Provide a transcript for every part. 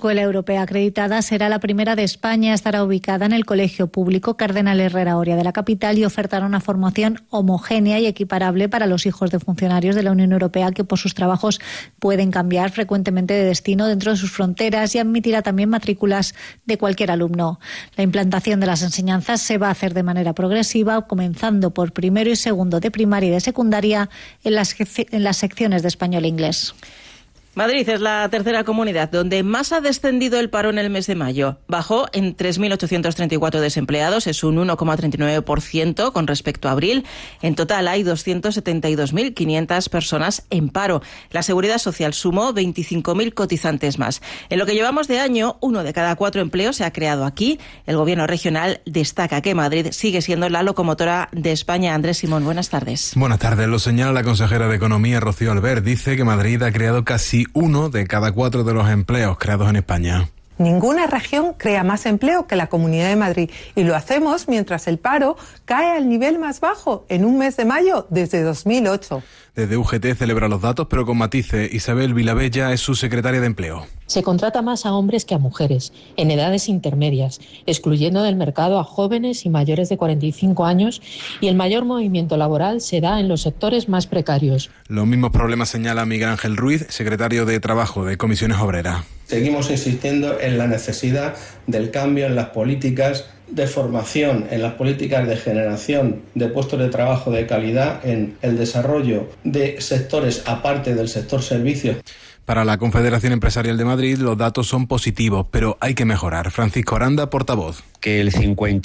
escuela europea acreditada será la primera de España. Estará ubicada en el Colegio Público Cardenal Herrera Oria de la capital y ofertará una formación homogénea y equiparable para los hijos de funcionarios de la Unión Europea que por sus trabajos pueden cambiar frecuentemente de destino dentro de sus fronteras, y admitirá también matrículas de cualquier alumno. La implantación de las enseñanzas se va a hacer de manera progresiva, comenzando por primero y segundo de primaria y de secundaria en las secciones de español e inglés. Madrid es la tercera comunidad donde más ha descendido el paro en el mes de mayo. Bajó en 3.834 desempleados, es un 1,39% con respecto a abril. En total hay 272.500 personas en paro. La Seguridad Social sumó 25.000 cotizantes más. En lo que llevamos de año, 1 de cada 4 empleos se ha creado aquí. El Gobierno regional destaca que Madrid sigue siendo la locomotora de España. Andrés Simón, buenas tardes. Buenas tardes. Lo señala la consejera de Economía, Rocío Albert. Dice que Madrid ha creado casi 1 de cada 4 de los empleos creados en España. Ninguna región crea más empleo que la Comunidad de Madrid, y lo hacemos mientras el paro cae al nivel más bajo en un mes de mayo desde 2008. Desde UGT celebra los datos, pero con matices. Isabel Vilabella es su secretaria de Empleo. Se contrata más a hombres que a mujeres, en edades intermedias, excluyendo del mercado a jóvenes y mayores de 45 años, y el mayor movimiento laboral se da en los sectores más precarios. Los mismos problemas señala Miguel Ángel Ruiz, secretario de Trabajo de Comisiones Obreras. Seguimos insistiendo en la necesidad del cambio en las políticas de formación, en las políticas de generación de puestos de trabajo de calidad, en el desarrollo de sectores aparte del sector servicios. Para la Confederación Empresarial de Madrid los datos son positivos, pero hay que mejorar. Francisco Aranda, portavoz. Que el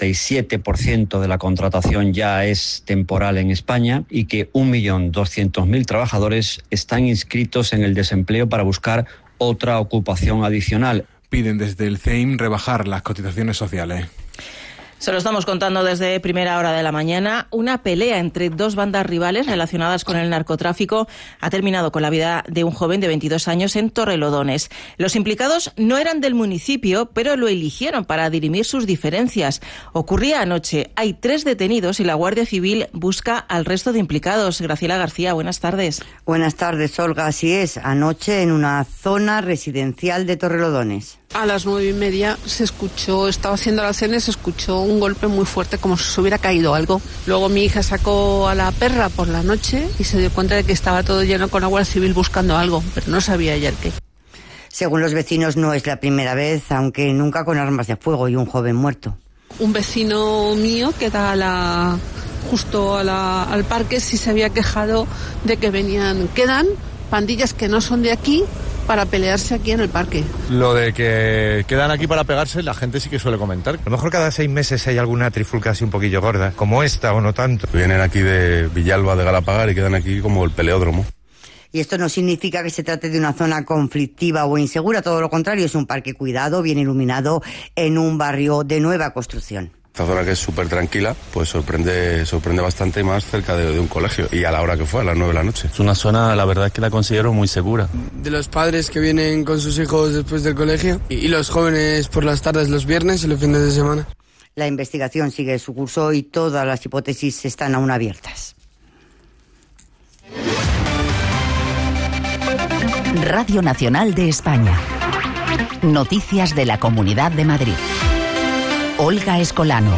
57% de la contratación ya es temporal en España y que 1.200.000 trabajadores están inscritos en el desempleo para buscar otra ocupación adicional. Piden desde el CEIM rebajar las cotizaciones sociales. Se lo estamos contando desde primera hora de la mañana. Una pelea entre dos bandas rivales relacionadas con el narcotráfico ha terminado con la vida de un joven de 22 años en Torrelodones. Los implicados no eran del municipio, pero lo eligieron para dirimir sus diferencias. Ocurría anoche. Hay 3 detenidos y la Guardia Civil busca al resto de implicados. Graciela García, buenas tardes. Buenas tardes, Olga. Así es, anoche en una zona residencial de Torrelodones. A las 9:30 se escuchó, estaba haciendo oraciones, se escuchó un golpe muy fuerte, como si se hubiera caído algo. Luego mi hija sacó a la perra por la noche y se dio cuenta de que estaba todo lleno con la Guardia Civil buscando algo, pero no sabía ella el qué. Según los vecinos, no es la primera vez, aunque nunca con armas de fuego y un joven muerto. Un vecino mío que da justo al parque sí se había quejado de que quedan pandillas que no son de aquí para pelearse aquí en el parque. Lo de que quedan aquí para pegarse, la gente sí que suele comentar. A lo mejor cada 6 meses hay alguna trifulca así un poquillo gorda, como esta o no tanto. Vienen aquí de Villalba, de Galapagar, y quedan aquí como el peleódromo. Y esto no significa que se trate de una zona conflictiva o insegura, todo lo contrario, es un parque cuidado, bien iluminado, en un barrio de nueva construcción. Esta zona, que es súper tranquila, pues sorprende bastante, más cerca de un colegio, y a la hora que fue, a las 9 de la noche. Es una zona, la verdad es que la considero muy segura. De los padres que vienen con sus hijos después del colegio y los jóvenes por las tardes, los viernes y los fines de semana. La investigación sigue su curso y todas las hipótesis están aún abiertas. Radio Nacional de España. Noticias de la Comunidad de Madrid. Olga Escolano.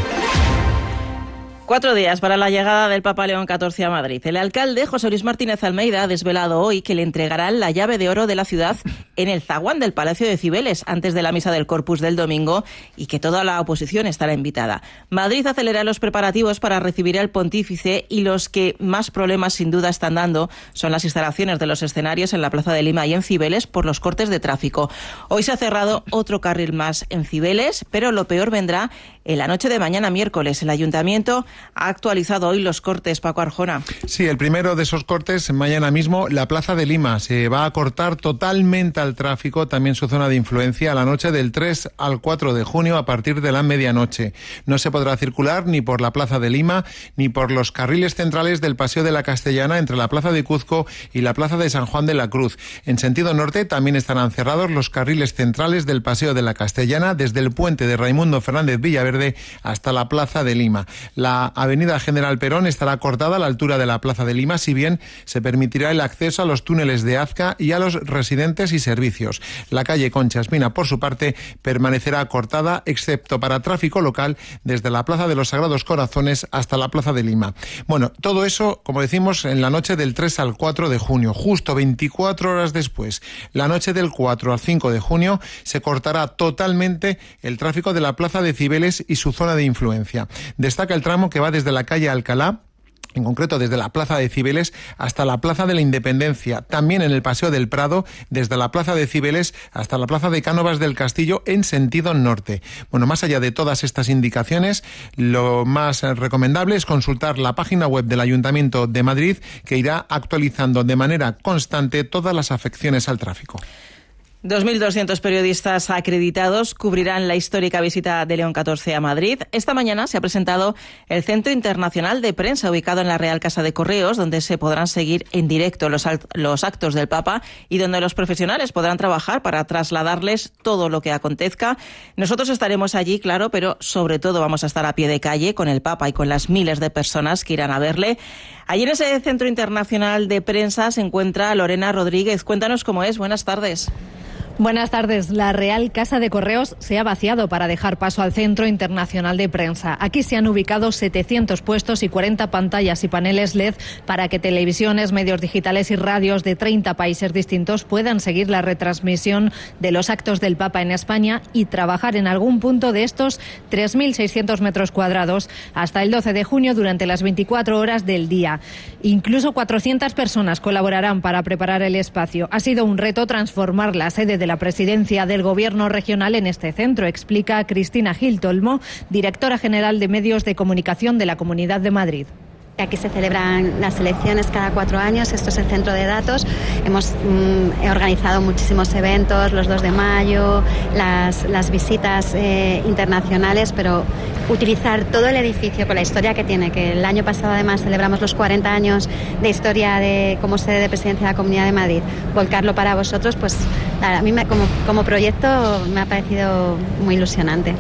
4 días para la llegada del Papa León XIV a Madrid. El alcalde, José Luis Martínez Almeida, ha desvelado hoy que le entregarán la llave de oro de la ciudad en el zaguán del Palacio de Cibeles antes de la misa del Corpus del domingo, y que toda la oposición estará invitada. Madrid acelera los preparativos para recibir al pontífice, y los que más problemas sin duda están dando son las instalaciones de los escenarios en la Plaza de Lima y en Cibeles por los cortes de tráfico. Hoy se ha cerrado otro carril más en Cibeles, pero lo peor vendrá en la noche de mañana miércoles. El Ayuntamiento ha actualizado hoy los cortes, Paco Arjona. Sí, el primero de esos cortes mañana mismo, la Plaza de Lima. Se va a cortar totalmente al tráfico, también su zona de influencia, la noche del 3 al 4 de junio a partir de la medianoche. No se podrá circular ni por la Plaza de Lima ni por los carriles centrales del Paseo de la Castellana entre la Plaza de Cuzco y la Plaza de San Juan de la Cruz. En sentido norte también estarán cerrados los carriles centrales del Paseo de la Castellana desde el puente de Raimundo Fernández Villaverde Verde hasta la Plaza de Lima. La avenida General Perón estará cortada a la altura de la Plaza de Lima, si bien se permitirá el acceso a los túneles de Azca y a los residentes y servicios. La calle Concha Espina, por su parte, permanecerá cortada, excepto para tráfico local, desde la Plaza de los Sagrados Corazones hasta la Plaza de Lima. Bueno, todo eso, como decimos, en la noche del 3 al 4 de junio. Justo 24 horas después, la noche del 4 al 5 de junio, se cortará totalmente el tráfico de la Plaza de Cibeles y su zona de influencia. Destaca el tramo que va desde la calle Alcalá, en concreto desde la Plaza de Cibeles hasta la Plaza de la Independencia, también en el Paseo del Prado, desde la Plaza de Cibeles hasta la Plaza de Cánovas del Castillo en sentido norte. Bueno, más allá de todas estas indicaciones, lo más recomendable es consultar la página web del Ayuntamiento de Madrid, que irá actualizando de manera constante todas las afecciones al tráfico. 2.200 periodistas acreditados cubrirán la histórica visita de León XIV a Madrid. Esta mañana se ha presentado el Centro Internacional de Prensa, ubicado en la Real Casa de Correos, donde se podrán seguir en directo los actos del Papa y donde los profesionales podrán trabajar para trasladarles todo lo que acontezca. Nosotros estaremos allí, claro, pero sobre todo vamos a estar a pie de calle con el Papa y con las miles de personas que irán a verle. Allí en ese Centro Internacional de Prensa se encuentra Lorena Rodríguez. Cuéntanos cómo es. Buenas tardes. Buenas tardes. La Real Casa de Correos se ha vaciado para dejar paso al Centro Internacional de Prensa. Aquí se han ubicado 700 puestos y 40 pantallas y paneles LED para que televisiones, medios digitales y radios de 30 países distintos puedan seguir la retransmisión de los actos del Papa en España y trabajar en algún punto de estos 3.600 metros cuadrados hasta el 12 de junio durante las 24 horas del día. Incluso 400 personas colaborarán para preparar el espacio. Ha sido un reto transformar la sede de la presidencia del Gobierno regional en este centro, explica Cristina Gil Tolmo, directora general de Medios de Comunicación de la Comunidad de Madrid. Aquí se celebran las elecciones cada 4 años, esto es el centro de datos. Hemos organizado muchísimos eventos, los 2 de mayo, las visitas internacionales, pero utilizar todo el edificio con la historia que tiene, que el año pasado además celebramos los 40 años de historia como sede de presidencia de la Comunidad de Madrid, volcarlo para vosotros, pues a mí como proyecto me ha parecido muy ilusionante.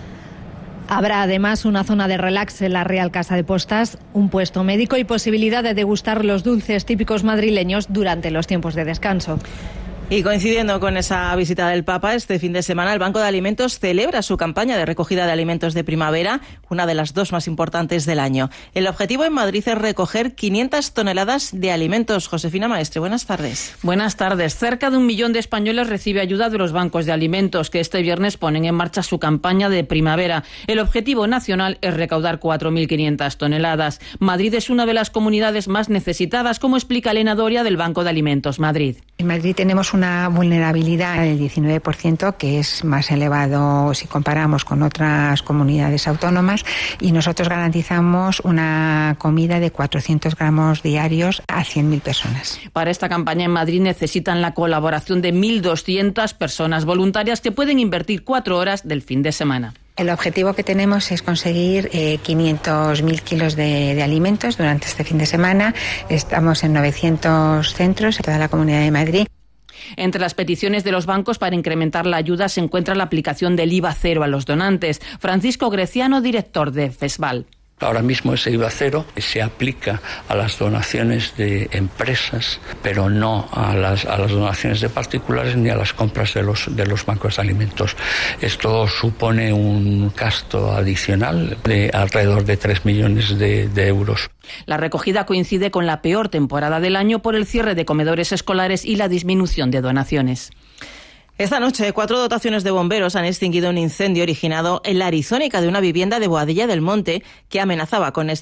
Habrá además una zona de relax en la Real Casa de Postas, un puesto médico y posibilidad de degustar los dulces típicos madrileños durante los tiempos de descanso. Y coincidiendo con esa visita del Papa, este fin de semana el Banco de Alimentos celebra su campaña de recogida de alimentos de primavera, una de las 2 más importantes del año. El objetivo en Madrid es recoger 500 toneladas de alimentos. Josefina Maestre, buenas tardes. Buenas tardes. Cerca de 1 millón de españoles recibe ayuda de los bancos de alimentos, que este viernes ponen en marcha su campaña de primavera. El objetivo nacional es recaudar 4.500 toneladas. Madrid es una de las comunidades más necesitadas, como explica Elena Doria del Banco de Alimentos Madrid. En Madrid tenemos una vulnerabilidad del 19%, que es más elevado si comparamos con otras comunidades autónomas, y nosotros garantizamos una comida de 400 gramos diarios a 100.000 personas. Para esta campaña en Madrid necesitan la colaboración de 1.200 personas voluntarias que pueden invertir 4 horas del fin de semana. El objetivo que tenemos es conseguir 500.000 kilos de alimentos durante este fin de semana. Estamos en 900 centros en toda la Comunidad de Madrid. Entre las peticiones de los bancos para incrementar la ayuda se encuentra la aplicación del IVA cero a los donantes. Francisco Greciano, director de FESVAL. Ahora mismo ese IVA cero se aplica a las donaciones de empresas, pero no a las donaciones de particulares ni a las compras de los bancos de alimentos. Esto supone un gasto adicional de alrededor de 3 millones de euros. La recogida coincide con la peor temporada del año por el cierre de comedores escolares y la disminución de donaciones. Esta noche, 4 dotaciones de bomberos han extinguido un incendio originado en la Arizónica de una vivienda de Boadilla del Monte que amenazaba con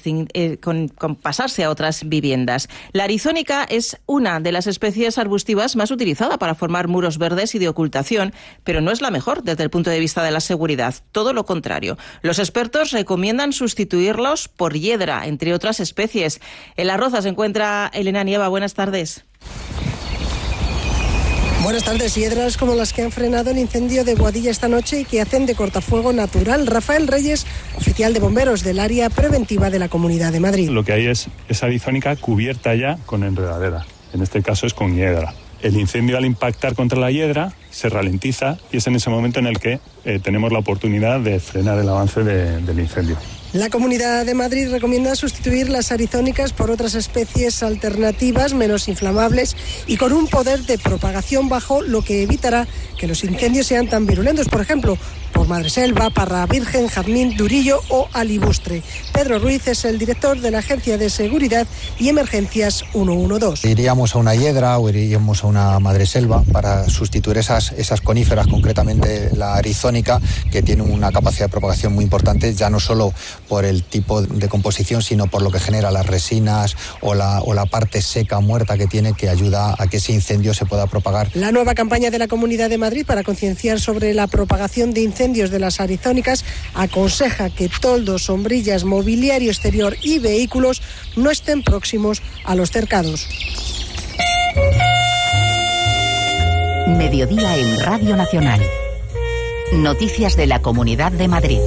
pasarse a otras viviendas. La arizónica es una de las especies arbustivas más utilizada para formar muros verdes y de ocultación, pero no es la mejor desde el punto de vista de la seguridad. Todo lo contrario. Los expertos recomiendan sustituirlos por hiedra, entre otras especies. En La Roza se encuentra Elena Nieva. Buenas tardes. Buenas tardes. Hiedras como las que han frenado el incendio de Boadilla esta noche y que hacen de cortafuego natural. Rafael Reyes, oficial de bomberos del área preventiva de la Comunidad de Madrid. Lo que hay es esa arizónica cubierta ya con enredadera. En este caso es con hiedra. El incendio, al impactar contra la hiedra, se ralentiza y es en ese momento en el que tenemos la oportunidad de frenar el avance del incendio. La Comunidad de Madrid recomienda sustituir las arizónicas por otras especies alternativas menos inflamables y con un poder de propagación bajo, lo que evitará que los incendios sean tan virulentos. Por ejemplo, por madreselva, parra virgen, jazmín, durillo o alibustre. Pedro Ruiz es el director de la Agencia de Seguridad y Emergencias 112. Iríamos a una hiedra o iríamos a una madreselva para sustituir esas coníferas, concretamente la arizónica, que tiene una capacidad de propagación muy importante, ya no solo por el tipo de composición, sino por lo que genera las resinas o la parte seca, muerta que tiene, que ayuda a que ese incendio se pueda propagar. La nueva campaña de la Comunidad de Madrid para concienciar sobre la propagación de incendios de las arizónicas aconseja que toldos, sombrillas, mobiliario exterior y vehículos no estén próximos a los cercados. Mediodía en Radio Nacional. Noticias de la Comunidad de Madrid.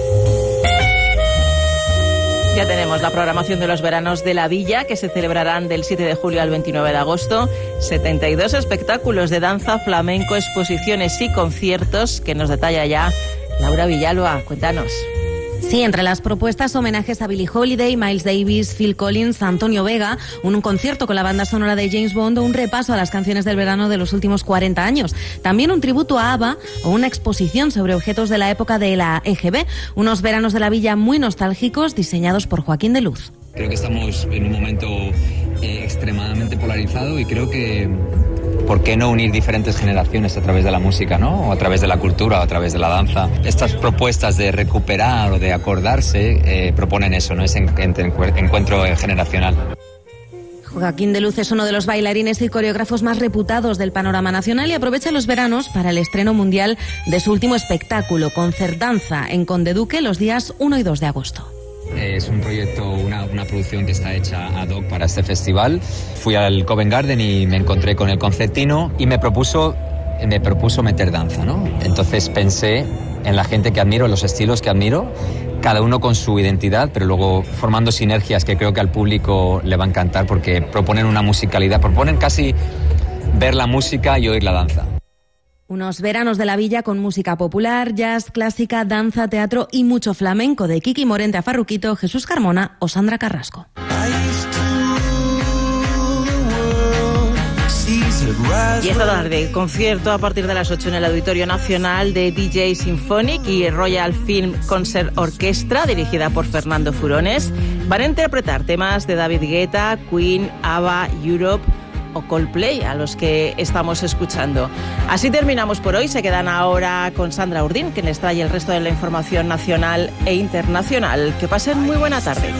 Ya tenemos la programación de los veranos de la Villa, que se celebrarán del 7 de julio al 29 de agosto. 72 espectáculos de danza, flamenco, exposiciones y conciertos que nos detalla ya Laura Villalba. Cuéntanos. Sí, entre las propuestas, homenajes a Billie Holiday, Miles Davis, Phil Collins, Antonio Vega, un concierto con la banda sonora de James Bond o un repaso a las canciones del verano de los últimos 40 años. También un tributo a ABBA o una exposición sobre objetos de la época de la EGB. Unos veranos de la Villa muy nostálgicos diseñados por Joaquín de Luz. Creo que estamos en un momento extremadamente polarizado y creo que ¿por qué no unir diferentes generaciones a través de la música, ¿no? O a través de la cultura, o a través de la danza? Estas propuestas de recuperar o de acordarse proponen eso, ¿no? Ese encuentro generacional. Joaquín de Luz es uno de los bailarines y coreógrafos más reputados del panorama nacional y aprovecha los veranos para el estreno mundial de su último espectáculo, Concertdanza, en Conde Duque, los días 1 y 2 de agosto. Es un proyecto, una producción que está hecha ad hoc para este festival. Fui al Covent Garden y me encontré con el concertino y me propuso meter danza, ¿no? Entonces pensé en la gente que admiro, en los estilos que admiro, cada uno con su identidad, pero luego formando sinergias que creo que al público le va a encantar porque proponen una musicalidad, proponen casi ver la música y oír la danza. Unos veranos de la Villa con música popular, jazz, clásica, danza, teatro y mucho flamenco, de Kiki Morente a Farruquito, Jesús Carmona o Sandra Carrasco. Y esta tarde, concierto a partir de las 8 en el Auditorio Nacional de DJ Symphonic y Royal Film Concert Orchestra, dirigida por Fernando Furones. Van a interpretar temas de David Guetta, Queen, ABBA, Europe o Coldplay, a los que estamos escuchando. Así terminamos por hoy. Se quedan ahora con Sandra Urdín, que les trae el resto de la información nacional e internacional. Que pasen muy buena tarde.